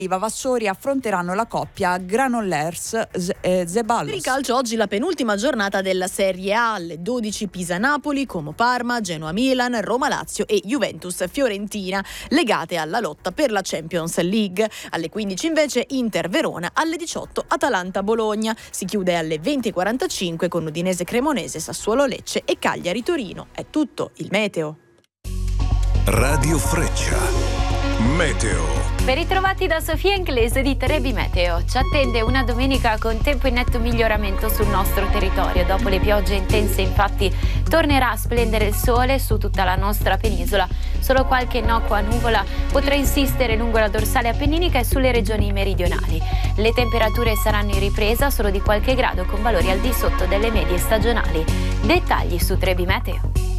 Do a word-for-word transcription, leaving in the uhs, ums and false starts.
Vassori affronteranno la coppia Granollers-Zeballos. Per il calcio oggi la penultima giornata della Serie A, alle dodici Pisa-Napoli, Como-Parma, Genoa-Milan, Roma-Lazio e Juventus-Fiorentina, legate alla lotta per la Champions League. Alle quindici invece Inter-Verona, alle diciotto Atalanta-Bologna. Si chiude alle venti e quarantacinque con Udinese-Cremonese, Sassuolo-Lecce e Cagliari-Torino. È tutto il meteo. Radio Freccia. Meteo. Ben ritrovati da Sofia Inglese di Trebi Meteo. Ci attende una domenica con tempo in netto miglioramento sul nostro territorio. Dopo le piogge intense, infatti, tornerà a splendere il sole su tutta la nostra penisola. Solo qualche innocua nuvola potrà insistere lungo la dorsale appenninica e sulle regioni meridionali. Le temperature saranno in ripresa solo di qualche grado con valori al di sotto delle medie stagionali. Dettagli su Trebi Meteo.